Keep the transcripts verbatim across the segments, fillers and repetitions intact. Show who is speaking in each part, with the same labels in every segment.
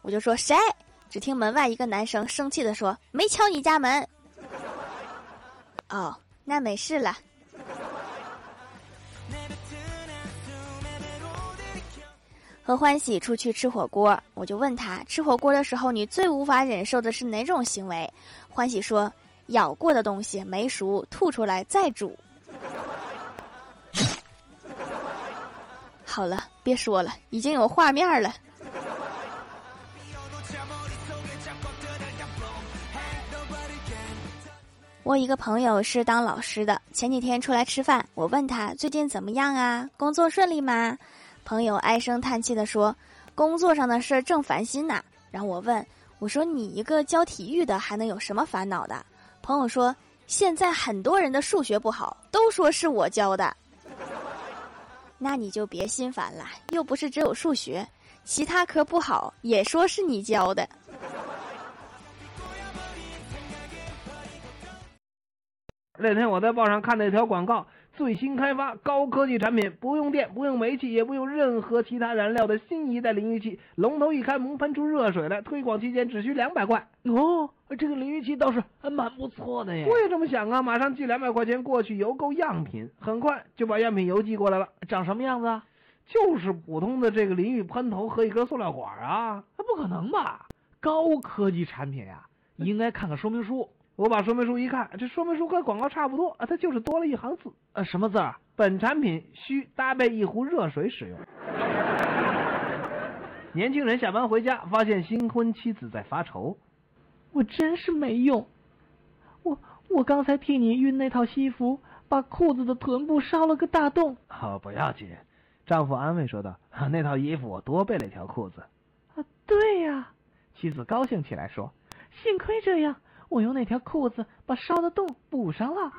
Speaker 1: 我就说谁？只听门外一个男生生气地说：“没敲你家门。”哦，那没事了。和欢喜出去吃火锅，我就问他，吃火锅的时候你最无法忍受的是哪种行为？欢喜说，咬过的东西没熟吐出来再煮。好了，别说了，已经有画面了。我一个朋友是当老师的，前几天出来吃饭，我问他最近怎么样啊，工作顺利吗？朋友唉声叹气地说，工作上的事正烦心呢。然后我问，我说你一个教体育的还能有什么烦恼的？朋友说，现在很多人的数学不好，都说是我教的。那你就别心烦了，又不是只有数学，其他科不好也说是你教的。
Speaker 2: 那天我在报上看了一条广告，最新开发高科技产品，不用电，不用煤气，也不用任何其他燃料的新一代淋浴器，龙头一开能喷出热水来，推广期间只需两百块。
Speaker 3: 哦，这个淋浴器倒是还蛮不错的耶。
Speaker 2: 我也这么想啊，马上寄两百块钱过去邮购样品，很快就把样品邮寄过来了。
Speaker 3: 长什么样子啊？
Speaker 2: 就是普通的这个淋浴喷头和一根塑料管啊。
Speaker 3: 不可能吧？高科技产品呀、啊，应该看看说明书。
Speaker 2: 我把说明书一看，这说明书和广告差不多啊，它就是多了一行字。
Speaker 3: 呃，什么字啊？
Speaker 2: 本产品需搭配一壶热水使用。年轻人下班回家，发现新婚妻子在发愁。
Speaker 3: 我真是没用，我我刚才替你熨那套西服，把裤子的臀部烧了个大洞。
Speaker 2: 哦，不要紧，丈夫安慰说道，那套衣服我多备了一条裤子。
Speaker 3: 啊，对呀，妻子高兴起来说，幸亏这样，我用那条裤子把烧的洞补上了。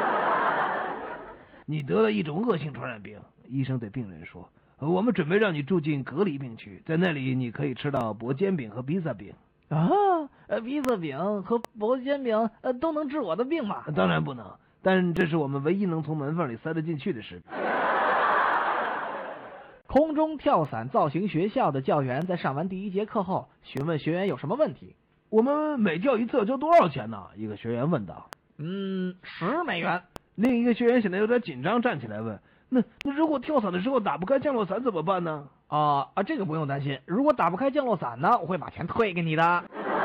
Speaker 2: 你得了一种恶性传染病，医生对病人说，我们准备让你住进隔离病区，在那里你可以吃到薄煎饼和披萨饼。
Speaker 3: 啊，呃，披萨饼和薄煎饼呃都能治我的病吗？
Speaker 2: 当然不能，但这是我们唯一能从门缝里塞得进去的食品。
Speaker 3: 空中跳伞造型学校的教员在上完第一节课后，询问学员有什么问题。
Speaker 2: 我们每跳一次交多少钱呢？一个学员问道。
Speaker 3: 嗯，十美元。
Speaker 2: 另一个学员显得有点紧张，站起来问，那那如果跳伞的时候打不开降落伞怎么办呢？
Speaker 3: 啊啊，这个不用担心，如果打不开降落伞呢，我会把钱退给你的。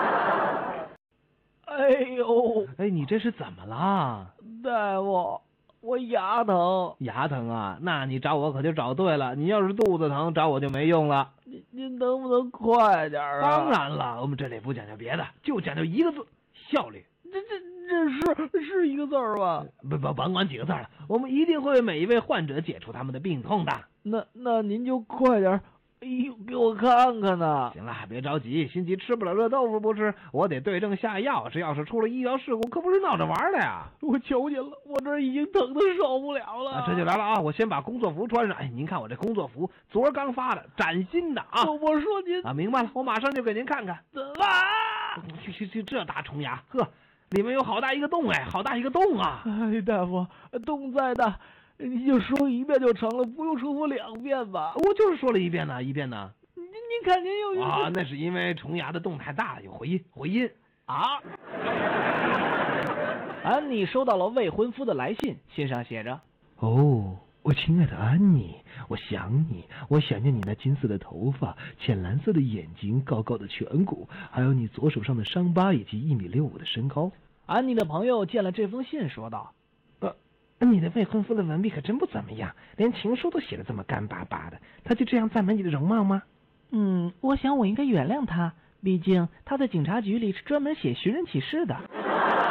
Speaker 3: 哎呦，
Speaker 2: 哎，你这是怎么啦？
Speaker 3: 大夫，我牙疼。
Speaker 2: 牙疼啊？那你找我可就找对了，你要是肚子疼找我就没用了。
Speaker 3: 您您能不能快点啊？
Speaker 2: 当然了，我们这里不讲究别的，就讲究一个字，效率。
Speaker 3: 这这这是是一个字儿吧？
Speaker 2: 不不，甭管几个字了，我们一定会为每一位患者解除他们的病痛的。
Speaker 3: 那那您就快点，哎呦，给我看看呐！
Speaker 2: 行了，别着急，心急吃不了热豆腐不吃，我得对症下药。这要是出了医疗事故，可不是闹着玩的呀！
Speaker 3: 我求您了，我这已经疼得受不了了。
Speaker 2: 啊、这就来了啊！我先把工作服穿上。哎，您看我这工作服，昨儿刚发的，崭新的啊！
Speaker 3: 我我说您
Speaker 2: 啊，明白了，我马上就给您看看。
Speaker 3: 啊！
Speaker 2: 去去去，这大虫牙，呵，里面有好大一个洞哎，好大一个洞啊！
Speaker 3: 哎，大夫，洞再大，你就说一遍就成了，不用重复两遍吧？
Speaker 2: 我就是说了一遍呢，一遍呢。
Speaker 3: 您您看您有
Speaker 2: 啊，那是因为虫牙的洞太大了，有回音，回音
Speaker 3: 啊。安妮收到了未婚夫的来信，信上写着：
Speaker 4: 哦，我亲爱的安妮，我想你，我想念你那金色的头发、浅蓝色的眼睛、高高的颧骨，还有你左手上的伤疤以及一米六五的身高。
Speaker 3: 安妮的朋友见了这封信说道：
Speaker 2: 呃，你的未婚夫的文笔可真不怎么样，连情书都写得这么干巴巴的，他就这样赞美你的容貌吗？
Speaker 3: 嗯，我想我应该原谅他，毕竟他在警察局里是专门写寻人启事的。